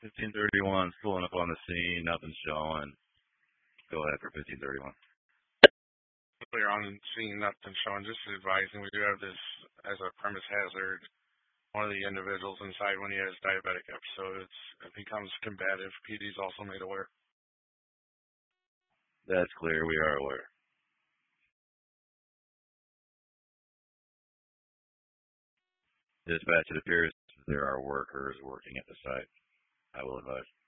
1531's pulling up on the scene. Nothing's showing. Go ahead for 1531. Clear on scene, nothing showing. Just advising, we do have this as a premise hazard. One of the individuals inside, when he has diabetic episodes, it becomes combative. PD's also made aware. That's clear. We are aware. Dispatch, it appears there are workers working at the site. I will advise.